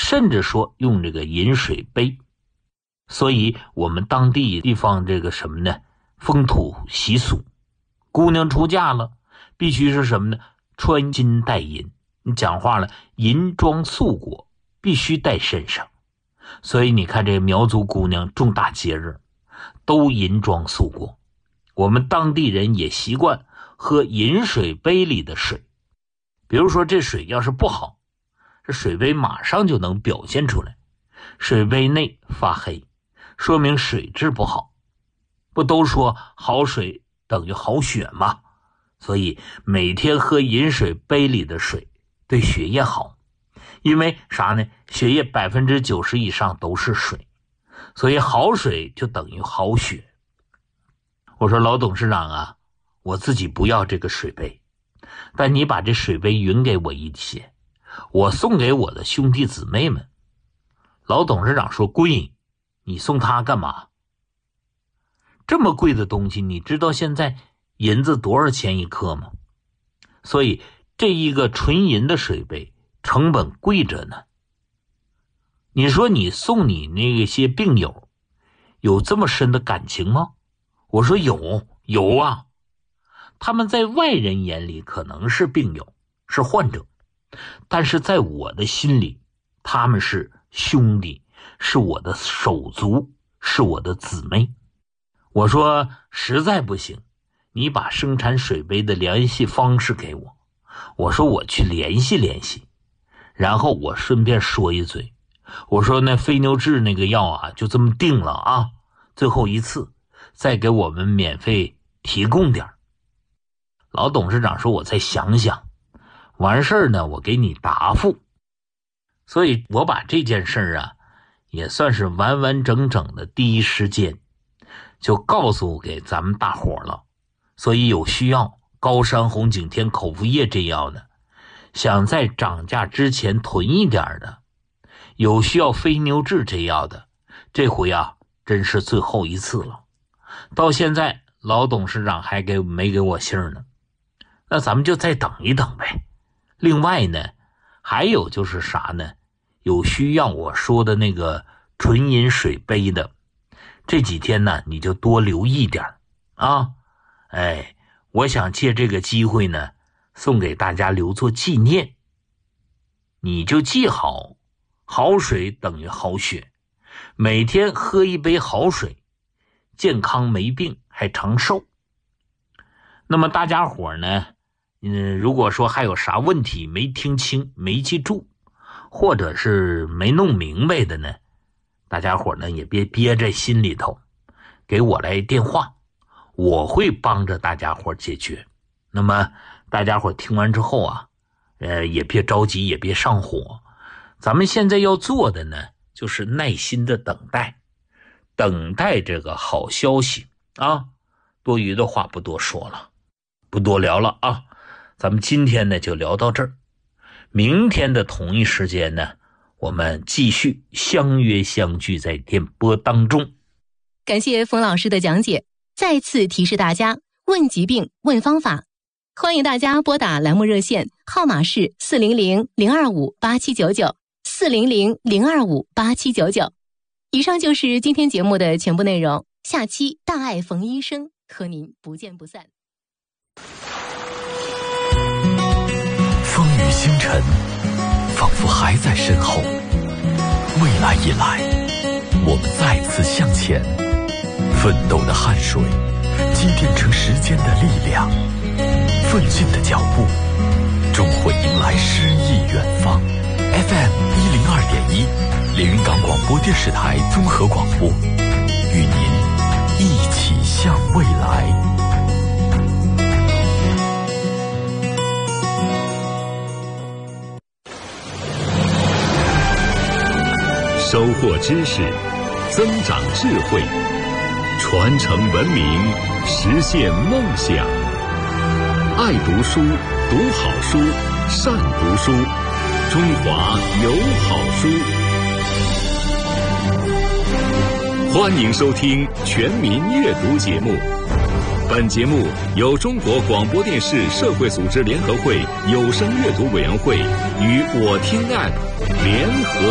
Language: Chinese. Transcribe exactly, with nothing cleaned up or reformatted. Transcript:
甚至说用这个饮水杯。所以我们当地地方这个什么呢，风土习俗，姑娘出嫁了必须是什么呢，穿金戴银，你讲话了，银装素裹必须带身上。所以你看这苗族姑娘重大节日都银装素裹。我们当地人也习惯喝饮水杯里的水，比如说这水要是不好，这水杯马上就能表现出来，水杯内发黑，说明水质不好。不都说好水等于好血吗？所以每天喝饮水杯里的水对血液好，因为啥呢？血液百分之九十以上都是水，所以好水就等于好血。我说老董事长啊，我自己不要这个水杯，但你把这水杯匀给我一些，我送给我的兄弟姊妹们。老董事长说贵，你送他干嘛？这么贵的东西，你知道现在银子多少钱一克吗？所以这一个纯银的水杯成本贵着呢。你说你送你那些病友有这么深的感情吗？我说有有啊，他们在外人眼里可能是病友，是患者，但是在我的心里他们是兄弟，是我的手足，是我的姊妹。我说实在不行，你把生产水杯的联系方式给我，我说我去联系联系。然后我顺便说一嘴，我说那飞牛治那个药啊就这么定了啊，最后一次再给我们免费提供点。老董事长说我再想想，完事儿呢我给你答复。所以我把这件事儿啊也算是完完整整的第一时间就告诉给咱们大伙了。所以有需要高山红景天口服液这药的，想在涨价之前囤一点的，有需要飞牛治这药的，这回啊真是最后一次了。到现在老董事长还给没给我信呢，那咱们就再等一等呗。另外呢还有就是啥呢，有需要我说的那个纯饮水杯的，这几天呢你就多留意点啊。哎，我想借这个机会呢送给大家留作纪念。你就记好，好水等于好血，每天喝一杯好水，健康没病还长寿。那么大家伙呢嗯，如果说还有啥问题没听清没记住，或者是没弄明白的呢，大家伙呢也别憋在心里头，给我来电话，我会帮着大家伙解决。那么大家伙听完之后啊呃，也别着急，也别上火。咱们现在要做的呢就是耐心的等待，等待这个好消息啊。多余的话不多说了，不多聊了啊。咱们今天呢就聊到这儿，明天的同一时间呢我们继续相约相聚在电波当中。 感谢冯老师的讲解，再次提示大家，问疾病问方法，欢迎大家拨打栏目热线，号码是四零零零二五八七九九 四零零零二五八七九九。以上就是今天节目的全部内容，下期大爱冯医生和您不见不散。 风雨星辰仿佛还在身后，未来已来，我们再次向前，奋斗的汗水积淀成时间的力量，奋进的脚步终会迎来诗意远方。 F M 一零二点一，连云港广播电视台综合广播，与您一起向未来。 收获知识，增长智慧，传承文明，实现梦想。爱读书，读好书，善读书，中华有好书。欢迎收听全民阅读节目。本节目由中国广播电视社会组织联合会有声阅读委员会与我听 App 联合